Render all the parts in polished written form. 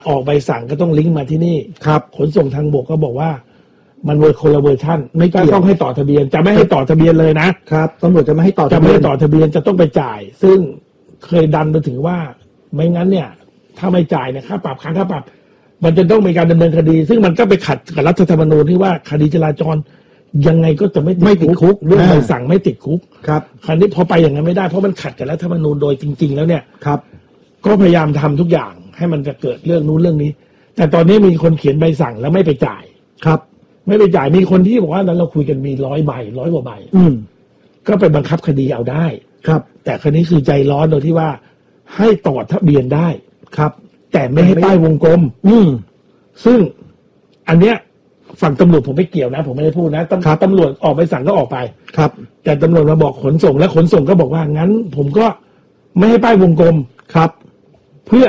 ออกใบสั่งก็ต้องลิงก์มาที่นี่ครับขนส่งทางบกก็บอกว่ามันเวอร์คนละเวอร์ชันไม่เกี่ยวต้องให้ต่อทะเบียนจะไม่ให้ต่อทะเบียนเลยนะครับตำรวจจะไม่ให้ต่อจะไม่ให้ต่อทะเบียนจะต้องไปจ่าย ซึ่งเคยดันไปถึงว่าไม่งั้นเนี่ยถ้าไม่จ่ายเนี่ยค่าปรับค้างค่าปรับมันจะต้องมีการดำเนินคดี ซึ่งมันก็ไปขัดกับรัฐธรรมนูญที่ว่าคดีจราจรยังไงก็จะไม่ติดคุกเรื่องใบสั่งไม่ติดคุกครับคราวนี้พอไปอย่างนั้นไม่ได้เพราะมันขัดกับรัฐธรรมนูญโดยจริง ๆ แล้วเนี่ยครับก็พยายามทำทุกอย่างให้มันจะเกิดเรื่องนู้นเรื่องนี้ แต่ตอนนี้มีคนเขียนใบสั่งแล้วไม่ไปจ่ายครับไม่ไปจ่ายมีคนที่บอกว่านั้นเราคุยกันมี100 ใบ100 กว่าใบ ก็ไปบังคับคดีเอาได้ครับแต่คราวนี้คือใจร้อนโดยที่ว่าให้ต่อทะเบียนได้ครับแต่ไม่ให้ป้ายวงกลม ซึ่งอันเนี้ยฝั่งตำรวจผมไม่เกี่ยวนะ ผมไม่ได้พูดนะตำรวจออกใบสั่งก็ออกไปครับแต่ตำรวจมาบอกขนส่งและขนส่งก็บอกว่างั้น ผมก็ไม่ให้ป้ายวงกลมครับเพื่อ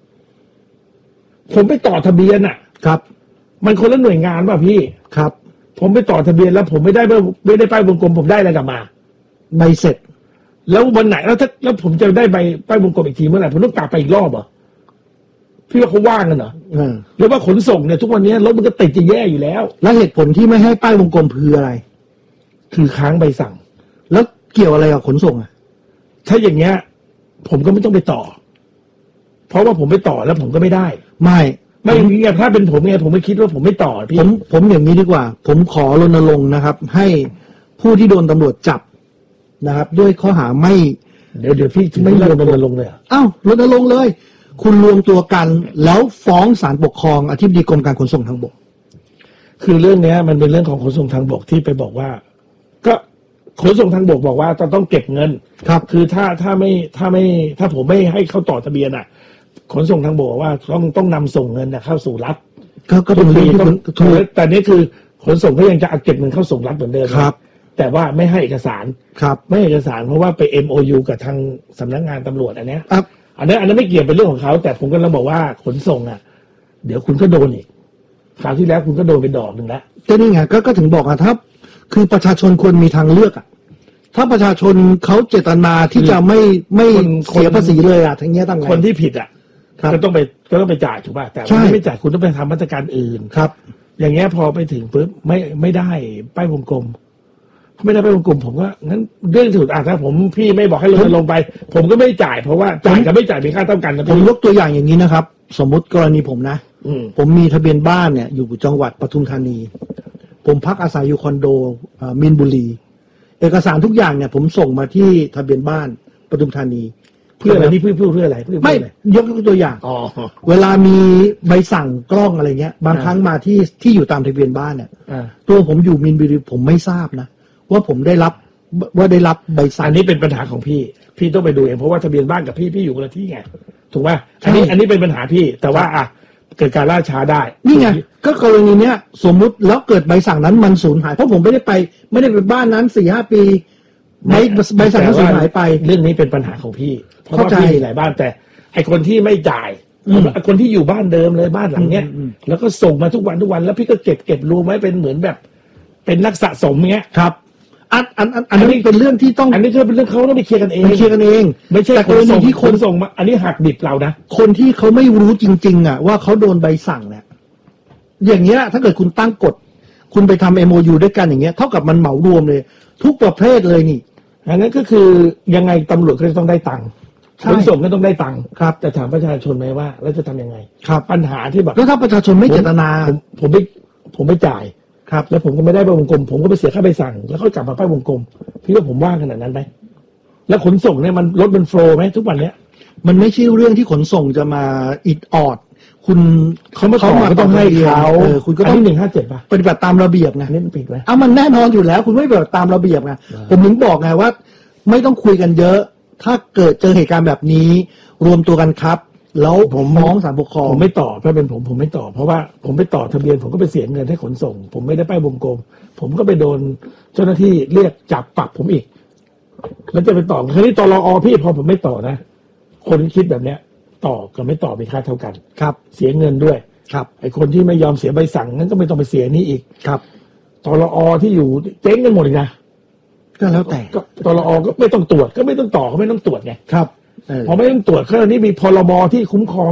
ผมไปต่อทะเบียนอ่ะครับมันคนละหน่วยงานป่ะพี่ครับผมไปต่อทะเบียนแล้วผมไม่ได้ป้ายวงกลมผมได้อะไรกลับมาใบเสร็จแล้ววันไหนแล้วผมจะได้ป้ายวงกลมอีกทีเมื่อไหร่ผมต้องกลับไปอีกรอบเหรอพี่ว่าเขาว่างกันเหรอหรือว่าขนส่งเนี่ยทุกวันนี้รถมันก็ติดจะแย่อยู่แล้วแล้วเหตุผลที่ไม่ให้ป้ายวงกลมคืออะไรคือค้างใบสั่งแล้วเกี่ยวอะไรกับขนส่งอ่ะถ้าอย่างเงี้ย ผมก็ไม่ต้องไปต่อ เพราะว่าผมไปต่อแล้วผมก็ไม่ได้ ไม่อย่างเงี้ยถ้าเป็นผมไงผมไม่คิดว่าผมไม่ต่อพี่ผมอย่างนี้ดีกว่า ผมขอรณรงค์นะครับ ให้ผู้ที่โดนตำรวจจับนะครับ ด้วยข้อหาไม่เดี๋ยวพี่ไม่รณรงค์เลยอ้าวรณรงค์เลย คุณรวมตัวกันแล้วฟ้องศาลปกครองอธิบดีกรมการขนส่งทางบกคือเรื่องเนี้ยมันเป็นเรื่องของขนส่งทางบกที่ไปบอกว่า ก็ขนส่งทางบกบอกว่าต้องเก็บเงินครับคือถ้าผมไม่ให้เข้าต่อทะเบียนอ่ะ ขนส่งทางบกว่าต้องนำส่งเงินเข้าสู่รัฐก็เป็นเรื่องที่ถูกแต่นี้คือขนส่งก็ยังจะเอาเก็บเงินเข้าส่งรัฐเหมือนเดิมครับแต่ว่าไม่ให้เอกสารครับไม่ให้เอกสารเพราะว่าไป MOU กับทางสำนักงานตำรวจอันเนี้ยครับอันนั้นไม่เกี่ยวเป็นเรื่องของเขาแต่ผมก็เลยบอกว่าขนส่งอ่ะ เดี๋ยวคุณก็โดนอีกคราวที่แล้วคุณก็โดนไปดอกหนึ่งแล้วก็นี่ไงก็ถึงบอกอ่ะถ้าคือประชาชนควรมีทางเลือกอ่ะถ้าประชาชนเขาเจตนาที่จะไม่เสียภาษีเลยอ่ะทั้งเงี้ยตั้งไงคนที่ผิดอ่ะก็ต้องไปจ่ายถูกป่ะแต่ไม่จ่ายคุณต้องไปทำมาตรการอื่นครับอย่างเงี้ยพอไปถึงปุ๊บไม่ได้ป้ายวงกลมไม่ได้ป้ายวงกลมผมก็งั้นเรื่องถูกถ้าผมพี่ไม่บอกให้ลงไป ผมก็ไม่จ่ายเพราะว่าจ่ายกับไม่จ่ายเป็นค่าเท่ากันนะผมยกตัวอย่างอย่างนี้นะครับ สมมุติกรณีผมนะผมมีทะเบียนบ้านเนี่ยอยู่จังหวัดปทุมธานี ผมพักอาศัยอยู่คอนโดมีนบุรีเอกสารทุกอย่างเนี่ยผมส่งมาที่ทะเบียนบ้านปทุมธานีเพื่ออะไรนี่เพื่ออะไรไม่ยกตัวอย่างเวลามีใบสั่งกล้องอะไรเงี้ยบางครั้งมาที่อยู่ตามทะเบียนบ้านเนี่ยตัวผมอยู่มีนบุรีผมไม่ทราบนะว่าผมได้รับใบสั่งอันนี้เป็นปัญหาของพี่ต้องไปดูเองเพราะว่าทะเบียนบ้านกับพี่อยู่คนละที่ไงถูกป่ะอันนี้เป็นปัญหาพี่แต่ว่าเกิดการล่าช้าได้นี่ไงก็กรณีเนี้ยสมมุติแล้วเกิดใบสั่งนั้นมันสูญหายเพราะผมไม่ได้ไปบ้านนั้น 4-5 ปีใบสั่งนั้นสูญหายไปเรื่องนี้เป็นปัญหาของพี่เพราะว่าพี่มีหลายบ้านแต่ไอคนที่ไม่จ่ายคนที่อยู่บ้านเดิมเลยบ้านหลังเนี้ยแล้วก็ส่งมาทุกวันแล้วพี่ก็เก็บรู้ไหมเป็นเหมือนแบบเป็นนักสะสมเงี้ยครับอันนี้เป็นเรื่องที่ต้องอันนี้คือเป็นเรื่องเขาต้องไปเคลียร์กันเองไม่ใช่แต่กรณีที่คนส่งมาอันนี้หักดิบเรานะคนที่เขาไม่รู้จริงๆอ่ะว่าเขาโดนใบสั่งเนี่ยอย่างเงี้ยถ้าเกิดคุณตั้งกฎคุณไปทำ MOU ด้วยกันอย่างเงี้ยเท่ากับมันเหมารวมเลยทุกประเภทเลยนี่อันนั้นก็คือยังไงตำรวจก็ต้องได้ตังค์ขนส่งก็ต้องได้ตังค์ครับแต่ถามประชาชนไหมว่าแล้วจะทำยังไงครับปัญหาที่แบบแล้วถ้าประชาชนไม่เจตนาผมไม่จ่ายครับแล้วผมก็ไม่ได้ใบวงกลมผมก็ไปเสียค่าใบสั่งแล้วเขาจับมาป้ายวงกลมพี่ว่าผมว่างขนาดนั้นไหมแล้วขนส่งเนี่ยมันรถมันโฟล์ไหมทุกวันเนี้ยมันไม่ใช่เรื่องที่ขนส่งจะมาอิดออดคุณเขามาก็ต้องให้เขาคุณก็ต้อง 157ป่ะปฏิบัติตามระเบียบไงนี่มันผิดไหมมันแน่นอนอยู่แล้วคุณไม่ปฏิบัติตามระเบียบไงผมถึงบอกไงว่าไม่ต้องคุยกันเยอะถ้าเกิดเจอเหตุการณ์แบบนี้รวมตัวกันครับแล้วผมฟ้องศาลปกครองผมไม่ต่อถ้าเป็นผมไม่ต่อเพราะว่าผมไปต่อทะเบียนผมก็ไปเสียเงินให้ขนส่งผมไม่ได้ป้ายวงกลมผมก็ไปโดนเจ้าหน้าที่เรียกจับปรับผมอีกแล้วจะไปต่อคราวนี้ตลอพี่พอผมไม่ต่อนะคนคิดแบบเนี้ยต่อกับไม่ต่อมีค่าเท่ากันครับเสียเงินด้วยครับไอ้คนที่ไม่ยอมเสียใบสั่งนั้นก็ไม่ต้องไปเสียนี้อีกครับตลที่อยู่เจ๊งกันหมดเลยนะก็แล้วแต่ก็ตลก็ไม่ต้องตรวจก็ไม่ต้องต่อก็ไม่ต้องตรวจไงครับพอไม่ต้องตรวจคราวนี้มีพรบที่คุ้มครอง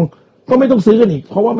ก็ไม่ต้องซื้อกันอีกเพราะว่า